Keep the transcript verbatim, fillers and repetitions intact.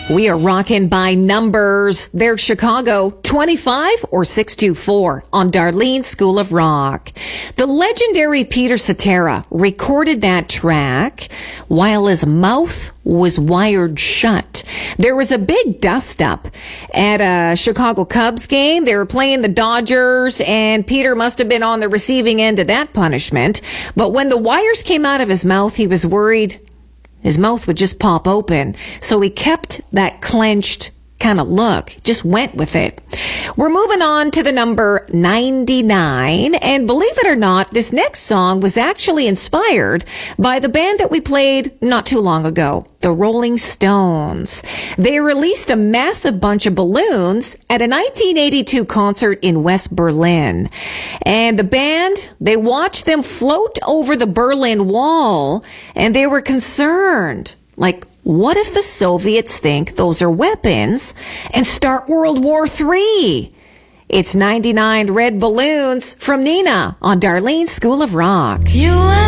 We are rocking by numbers. There's Chicago, twenty-five or six two four on Darlene School of Rock. The legendary Peter Cetera recorded that track while his mouth was wired shut. There was a big dust-up at a Chicago Cubs game. They were playing the Dodgers, and Peter must have been on the receiving end of that punishment. But when the wires came out of his mouth, he was worried his mouth would just pop open. So he kept that clenched kind of look, just went with it. We're moving on to the number ninety-nine. And believe it or not, this next song was actually inspired by the band that we played not too long ago, the Rolling Stones. They released a massive bunch of balloons at a nineteen eighty-two concert in West Berlin. And the band, they watched them float over the Berlin Wall, and they were concerned. Like, what if the Soviets think those are weapons and start World War Three? It's ninety-nine Red Balloons from Nina on Darlene School of Rock. You